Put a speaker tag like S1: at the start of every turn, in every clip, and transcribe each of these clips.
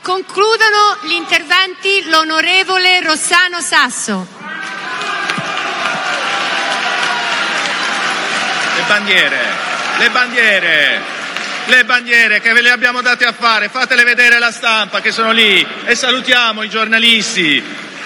S1: Concludono gli interventi l'onorevole Rossano Sasso.
S2: Le bandiere che ve le abbiamo date a fare, fatele vedere alla stampa che sono lì, e salutiamo i giornalisti.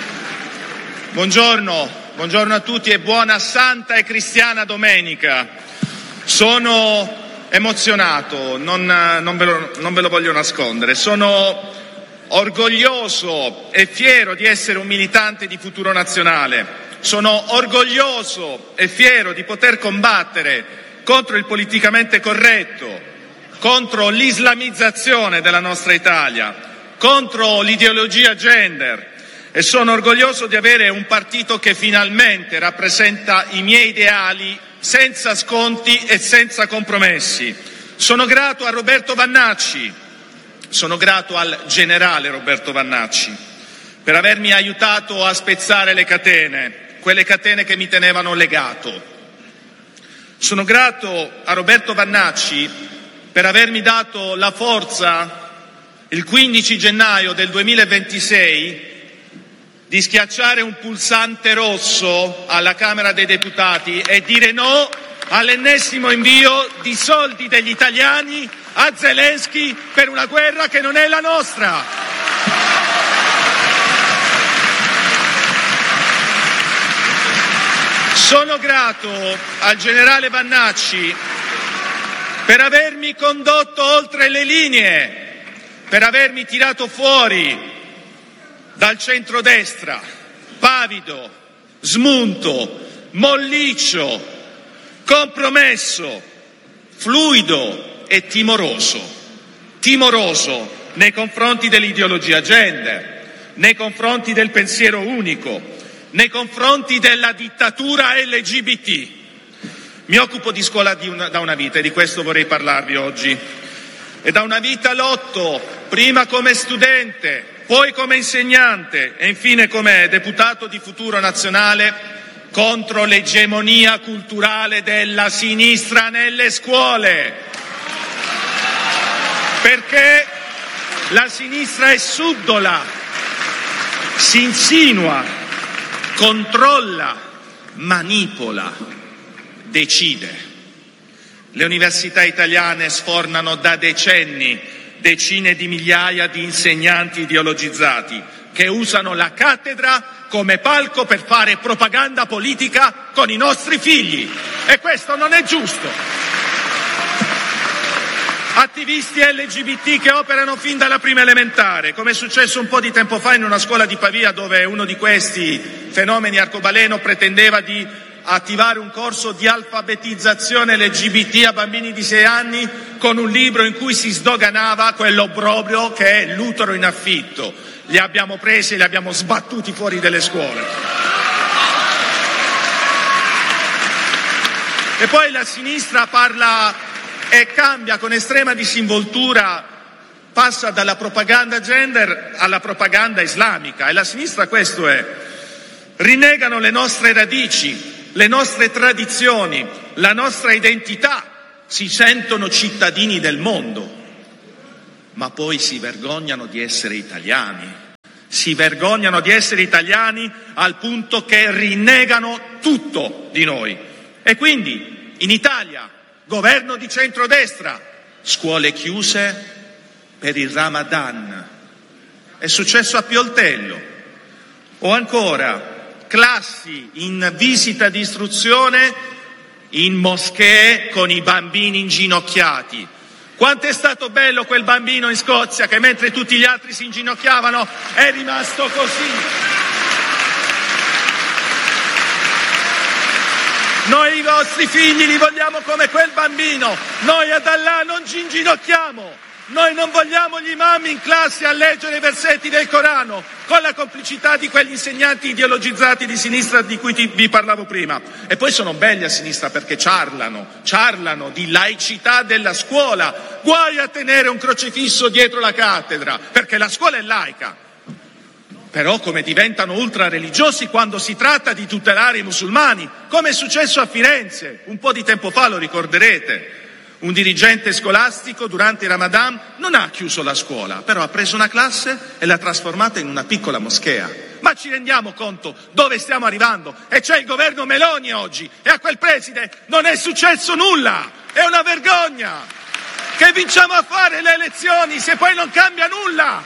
S2: Buongiorno a tutti e buona santa e cristiana domenica. Sono emozionato, non ve lo voglio nascondere. Sono orgoglioso e fiero di essere un militante di Futuro Nazionale. Sono orgoglioso e fiero di poter combattere contro il politicamente corretto, contro l'islamizzazione della nostra Italia, contro l'ideologia gender, e sono orgoglioso di avere un partito che finalmente rappresenta i miei ideali senza sconti e senza compromessi. Sono grato a Roberto Vannacci, sono grato al generale Roberto Vannacci per avermi aiutato a spezzare le catene, quelle catene che mi tenevano legato. Sono grato a Roberto Vannacci per avermi dato la forza il 15 gennaio del 2026 di schiacciare un pulsante rosso alla Camera dei Deputati e dire no all'ennesimo invio di soldi degli italiani a Zelensky per una guerra che non è la nostra. Sono grato al generale Vannacci per avermi condotto oltre le linee, per avermi tirato fuori dal centrodestra, pavido, smunto, molliccio, compromesso, fluido e timoroso nei confronti dell'ideologia gender, nei confronti del pensiero unico, nei confronti della dittatura LGBT. Mi occupo di scuola da una vita e di questo vorrei parlarvi oggi. E da una vita lotto, prima come studente, poi come insegnante e infine come deputato di Futuro Nazionale, contro l'egemonia culturale della sinistra nelle scuole. Perché la sinistra è subdola, si insinua, controlla, manipola, decide. Le università italiane sfornano da decenni decine di migliaia di insegnanti ideologizzati che usano la cattedra come palco per fare propaganda politica con i nostri figli, e questo non è giusto. Attivisti LGBT che operano fin dalla prima elementare, come è successo un po' di tempo fa in una scuola di Pavia, dove uno di questi fenomeni arcobaleno pretendeva di attivare un corso di alfabetizzazione LGBT a bambini di 6 anni con un libro in cui si sdoganava quell'obbrobrio che è l'utero in affitto. Li abbiamo presi e li abbiamo sbattuti fuori dalle scuole. E poi la sinistra parla e cambia con estrema disinvoltura, passa dalla propaganda gender alla propaganda islamica, e la sinistra questo è. Rinnegano le nostre radici, le nostre tradizioni, la nostra identità, si sentono cittadini del mondo, ma poi si vergognano di essere italiani. Si vergognano di essere italiani al punto che rinnegano tutto di noi. E quindi in Italia governo di centrodestra, scuole chiuse per il Ramadan. È successo a Pioltello. O ancora classi in visita di istruzione in moschee con i bambini inginocchiati. Quanto è stato bello quel bambino in Scozia che mentre tutti gli altri si inginocchiavano è rimasto così. Noi i vostri figli li vogliamo come quel bambino. Noi ad Allah non ci inginocchiamo. Noi non vogliamo gli imam in classe a leggere i versetti del Corano con la complicità di quegli insegnanti ideologizzati di sinistra di cui vi parlavo prima. E poi sono belli a sinistra perché ciarlano di laicità della scuola. Guai a tenere un crocifisso dietro la cattedra, perché la scuola è laica. Però come diventano ultrareligiosi quando si tratta di tutelare i musulmani, come è successo a Firenze un po' di tempo fa, lo ricorderete. Un dirigente scolastico durante il Ramadan non ha chiuso la scuola, però ha preso una classe e l'ha trasformata in una piccola moschea. Ma ci rendiamo conto dove stiamo arrivando? E c'è il governo Meloni oggi e a quel preside non è successo nulla. È una vergogna. Che vinciamo a fare le elezioni se poi non cambia nulla?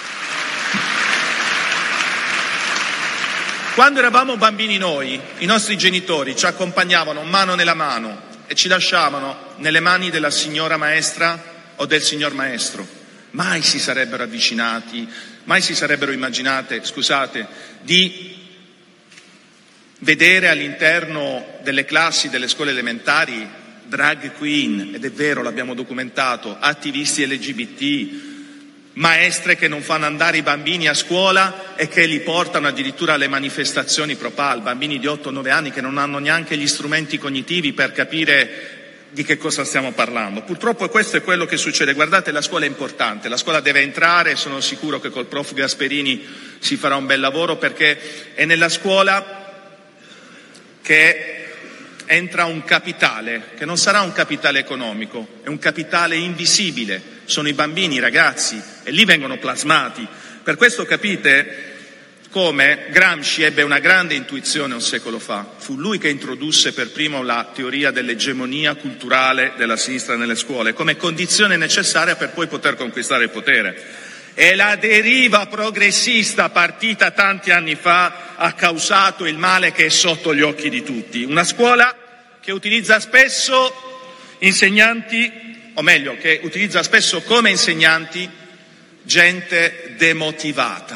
S2: Quando eravamo bambini noi, i nostri genitori ci accompagnavano mano nella mano e ci lasciavano nelle mani della signora maestra o del signor maestro. Mai si sarebbero avvicinati, mai si sarebbero immaginate, di vedere all'interno delle classi delle scuole elementari drag queen, ed è vero, l'abbiamo documentato, attivisti LGBT, maestre che non fanno andare i bambini a scuola e che li portano addirittura alle manifestazioni pro-PAL, bambini di 8-9 anni che non hanno neanche gli strumenti cognitivi per capire di che cosa stiamo parlando. Purtroppo questo è quello che succede. Guardate, la scuola è importante, la scuola deve entrare, sono sicuro che col prof Gasperini si farà un bel lavoro, perché è nella scuola che entra un capitale, che non sarà un capitale economico, è un capitale invisibile, sono i bambini, i ragazzi, e lì vengono plasmati. Per questo capite come Gramsci ebbe una grande intuizione un secolo fa. Fu lui che introdusse per primo la teoria dell'egemonia culturale della sinistra nelle scuole come condizione necessaria per poi poter conquistare il potere. E la deriva progressista partita tanti anni fa ha causato il male che è sotto gli occhi di tutti. Una scuola che utilizza spesso insegnanti, o meglio, che utilizza spesso come insegnanti gente demotivata,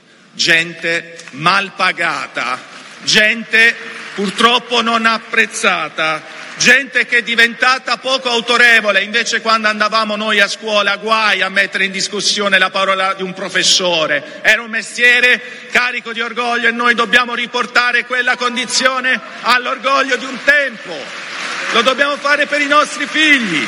S2: gente mal pagata, gente purtroppo non apprezzata, gente che è diventata poco autorevole. Invece quando andavamo noi a scuola, guai a mettere in discussione la parola di un professore, era un mestiere carico di orgoglio e noi dobbiamo riportare quella condizione all'orgoglio di un tempo, lo dobbiamo fare per i nostri figli,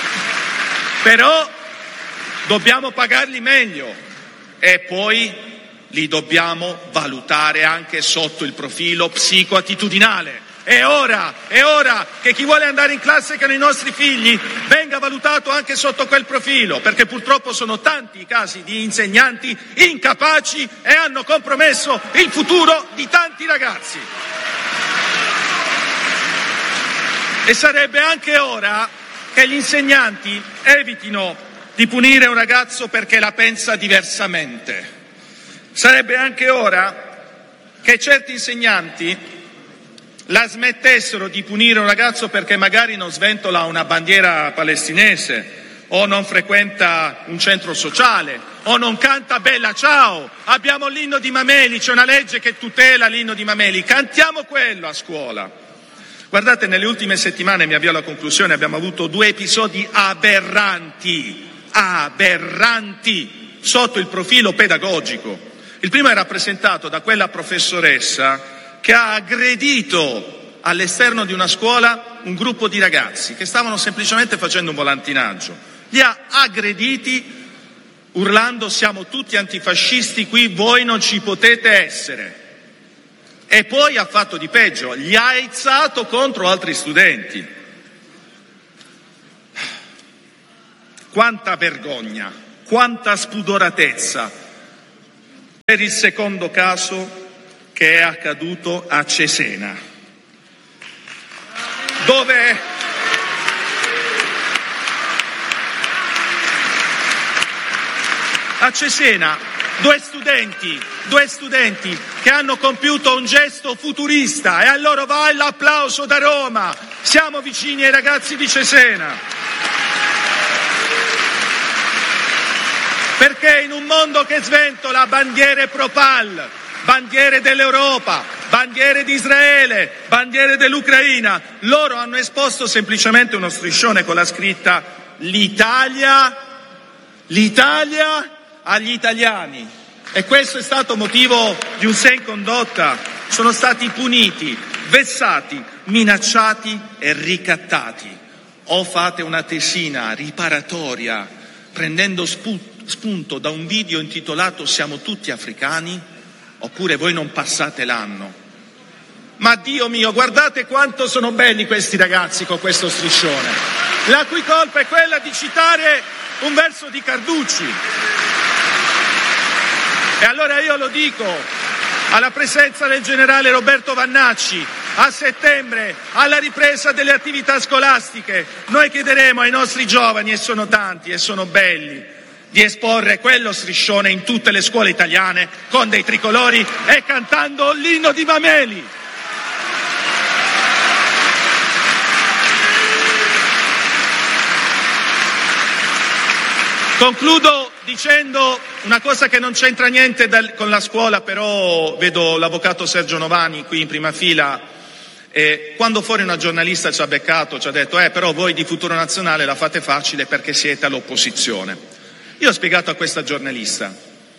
S2: però dobbiamo pagarli meglio e poi li dobbiamo valutare anche sotto il profilo psicoattitudinale. È ora che chi vuole andare in classe con i nostri figli venga valutato anche sotto quel profilo, perché purtroppo sono tanti i casi di insegnanti incapaci e hanno compromesso il futuro di tanti ragazzi. E sarebbe anche ora che gli insegnanti evitino di punire un ragazzo perché la pensa diversamente. Sarebbe anche ora che certi insegnanti la smettessero di punire un ragazzo perché magari non sventola una bandiera palestinese o non frequenta un centro sociale o non canta Bella Ciao. Abbiamo l'inno di Mameli, c'è una legge che tutela l'inno di Mameli, cantiamo quello a scuola. Guardate, nelle ultime settimane, mi avvio alla conclusione, abbiamo avuto 2 episodi aberranti sotto il profilo pedagogico. Il primo è rappresentato da quella professoressa che ha aggredito all'esterno di una scuola un gruppo di ragazzi che stavano semplicemente facendo un volantinaggio. Li ha aggrediti urlando: siamo tutti antifascisti qui, voi non ci potete essere. E poi ha fatto di peggio, li ha aizzato contro altri studenti. Quanta vergogna, quanta spudoratezza per il secondo caso che è accaduto a Cesena, dove a Cesena due studenti che hanno compiuto un gesto futurista, e a loro va l'applauso da Roma. Siamo vicini ai ragazzi di Cesena, perché in un mondo che sventola bandiere pro-PAL, bandiere dell'Europa, bandiere di Israele, bandiere dell'Ucraina, loro hanno esposto semplicemente uno striscione con la scritta l'Italia agli italiani, e questo è stato motivo di un sé in condotta. Sono stati puniti, vessati, minacciati e ricattati. O fate una tesina riparatoria prendendo spunto da un video intitolato "Siamo tutti africani", oppure voi non passate l'anno. Ma Dio mio, guardate quanto sono belli questi ragazzi con questo striscione. la cui colpa è quella di citare un verso di Carducci. E allora io lo dico, alla presenza del generale Roberto Vannacci, a settembre, alla ripresa delle attività scolastiche, noi chiederemo ai nostri giovani, e sono tanti e sono belli, di esporre quello striscione in tutte le scuole italiane con dei tricolori e cantando l'inno di Mameli. Concludo dicendo una cosa che non c'entra niente con la scuola, però vedo l'avvocato Sergio Novani qui in prima fila. Quando fuori una giornalista ci ha beccato, ci ha detto però voi di Futuro Nazionale la fate facile perché siete all'opposizione. Io ho spiegato a questa giornalista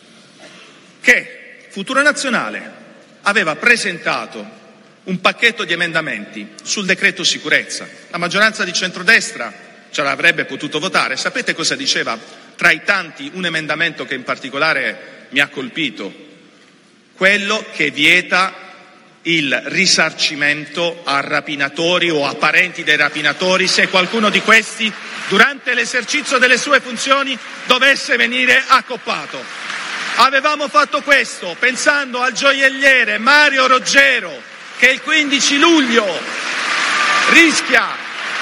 S2: che Futuro Nazionale aveva presentato un pacchetto di emendamenti sul decreto sicurezza. La maggioranza di centrodestra ce l'avrebbe potuto votare. Sapete cosa diceva? Tra i tanti, un emendamento che in particolare mi ha colpito, quello che vieta il risarcimento a rapinatori o a parenti dei rapinatori se qualcuno di questi durante l'esercizio delle sue funzioni dovesse venire accoppato. Avevamo fatto questo pensando al gioielliere Mario Roggero che il 15 luglio rischia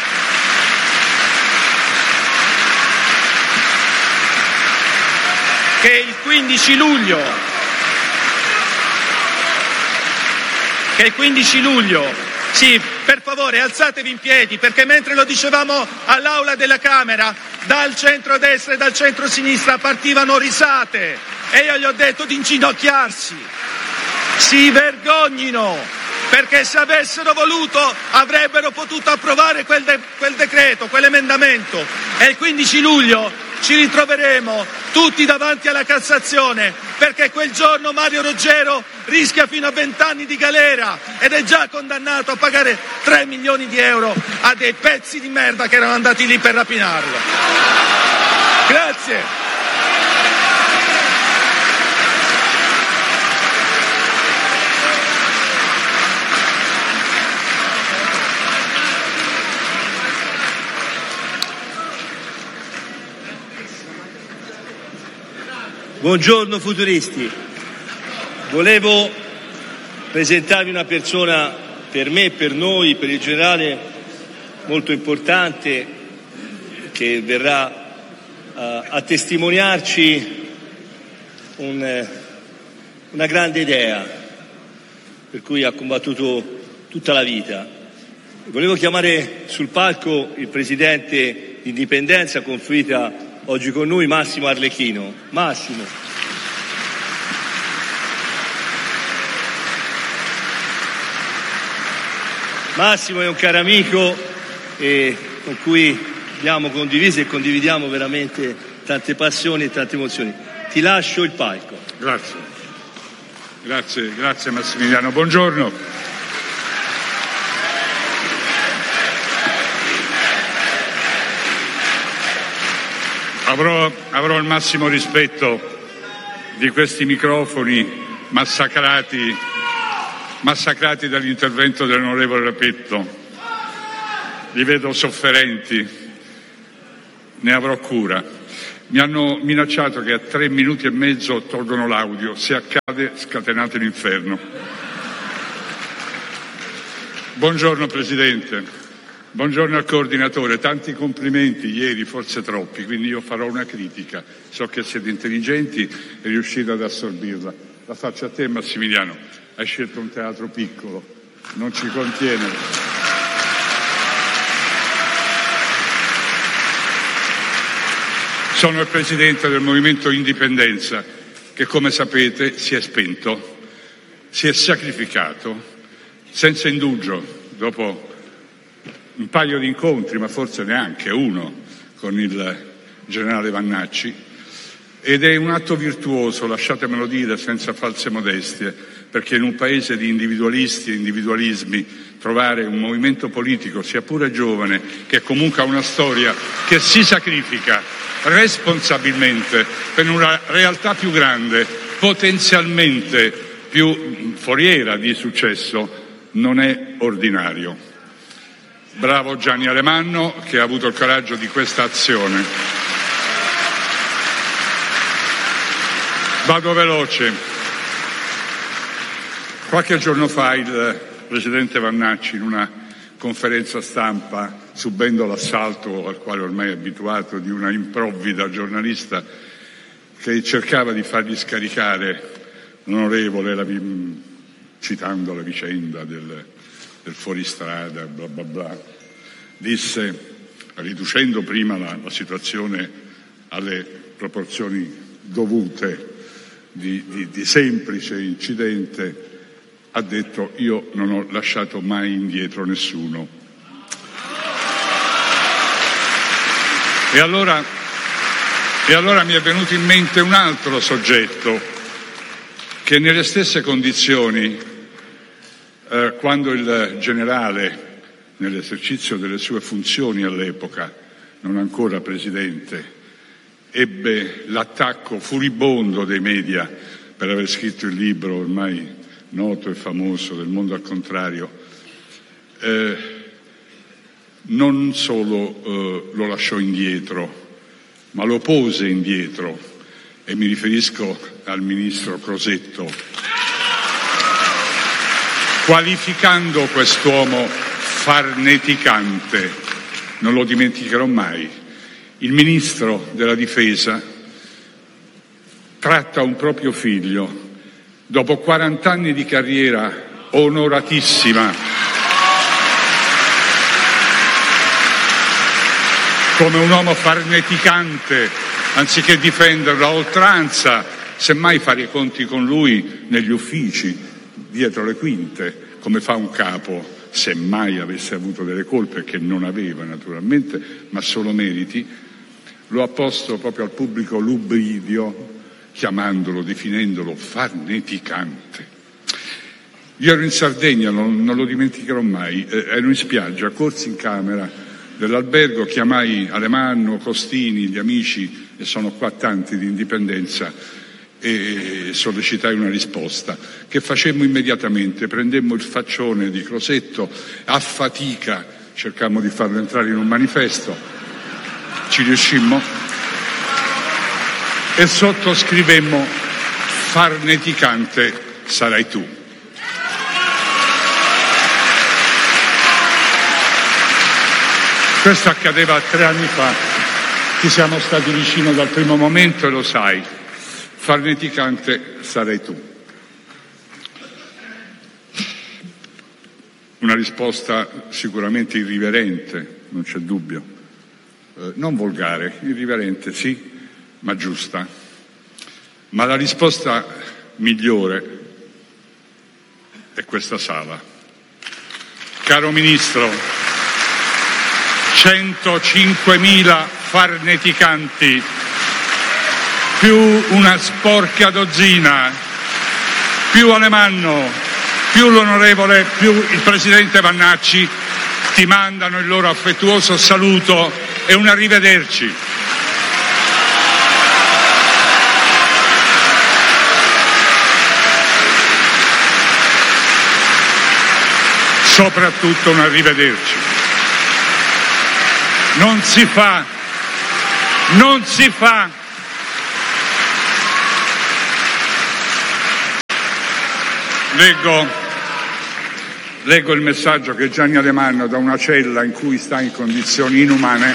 S2: sì, per favore alzatevi in piedi, perché mentre lo dicevamo all'aula della Camera, dal centro-destra e dal centro-sinistra partivano risate e io gli ho detto di inginocchiarsi, si vergognino, perché se avessero voluto avrebbero potuto approvare quel decreto, quell'emendamento, e il 15 luglio ci ritroveremo tutti davanti alla Cassazione, perché quel giorno Mario Roggero rischia fino a 20 anni di galera ed è già condannato a pagare 3 milioni di euro a dei pezzi di merda che erano andati lì per rapinarlo. Grazie.
S3: Buongiorno futuristi, volevo presentarvi una persona per me, per noi, per il generale molto importante che verrà a testimoniarci una grande idea per cui ha combattuto tutta la vita. Volevo chiamare sul palco il presidente di Indipendenza, confluita oggi con noi, Massimo Arlecchino. Massimo. Massimo è un caro amico con cui abbiamo condiviso e condividiamo veramente tante passioni e tante emozioni. Ti lascio il palco.
S4: Grazie Massimiliano. Buongiorno. Avrò il massimo rispetto di questi microfoni massacrati dall'intervento dell'onorevole Rapetto. Li vedo sofferenti, ne avrò cura. Mi hanno minacciato che a 3 minuti e mezzo tolgono l'audio, se accade scatenate l'inferno. Buongiorno Presidente. Buongiorno al coordinatore, tanti complimenti ieri, forse troppi, quindi io farò una critica. So che siete intelligenti e riuscite ad assorbirla. La faccio a te Massimiliano, hai scelto un teatro piccolo, non ci contiene. Sono il presidente del Movimento Indipendenza che, come sapete, si è spento, si è sacrificato senza indugio dopo un paio di incontri, ma forse neanche uno, con il generale Vannacci, ed è un atto virtuoso, lasciatemelo dire senza false modestie, perché in un paese di individualisti e individualismi trovare un movimento politico, sia pure giovane, che comunque ha una storia, che si sacrifica responsabilmente per una realtà più grande, potenzialmente più foriera di successo, non è ordinario. Bravo Gianni Alemanno che ha avuto il coraggio di questa azione. Vado veloce. Qualche giorno fa il presidente Vannacci, in una conferenza stampa, subendo l'assalto al quale ormai è abituato di una improvvida giornalista che cercava di fargli scaricare l'onorevole citando la vicenda del fuoristrada, bla bla bla, disse, riducendo prima la situazione alle proporzioni dovute di semplice incidente, ha detto: io non ho lasciato mai indietro nessuno. E allora mi è venuto in mente un altro soggetto che nelle stesse condizioni, quando il generale, nell'esercizio delle sue funzioni all'epoca, non ancora presidente, ebbe l'attacco furibondo dei media per aver scritto il libro ormai noto e famoso del mondo al contrario, non solo lo lasciò indietro, ma lo pose indietro, e mi riferisco al ministro Crosetto, qualificando quest'uomo farneticante. Non lo dimenticherò mai. Il ministro della Difesa tratta un proprio figlio, dopo 40 anni di carriera onoratissima, come un uomo farneticante, anziché difenderlo a oltranza, semmai fare i conti con lui negli uffici, dietro le quinte, come fa un capo, semmai avesse avuto delle colpe, che non aveva naturalmente, ma solo meriti. Lo ha posto proprio al pubblico lubridio, chiamandolo, definendolo farneticante. Io ero in Sardegna, non lo dimenticherò mai, ero in spiaggia, corsi in camera dell'albergo, chiamai Alemanno, Costini, gli amici, e sono qua tanti di Indipendenza, e sollecitai una risposta che facemmo immediatamente. Prendemmo il faccione di Crosetto, a fatica cercammo di farlo entrare in un manifesto, ci riuscimmo, e sottoscrivemmo: farneticante sarai tu. Questo accadeva 3 anni fa, ti siamo stati vicino dal primo momento e lo sai. Farneticante sarai tu. Una risposta sicuramente irriverente, non c'è dubbio, non volgare, irriverente sì, ma giusta. Ma la risposta migliore è questa sala. Caro Ministro, 105.000 farneticanti, più una sporca dozzina, più Alemanno, più l'onorevole, più il presidente Vannacci ti mandano il loro affettuoso saluto e un arrivederci. Soprattutto un arrivederci. Non si fa. Leggo il messaggio che Gianni Alemanno, da una cella in cui sta in condizioni inumane,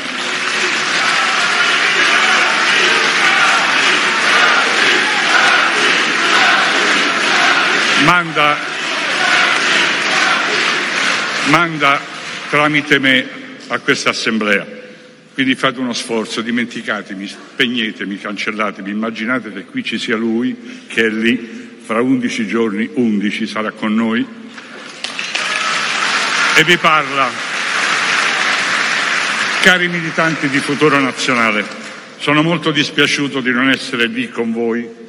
S4: manda tramite me a questa assemblea. Quindi fate uno sforzo, dimenticatemi, spegnetemi, cancellatemi, immaginate che qui ci sia lui, che è lì, fra 11 giorni 11 sarà con noi e vi parla. Cari militanti di Futuro Nazionale, sono molto dispiaciuto di non essere lì con voi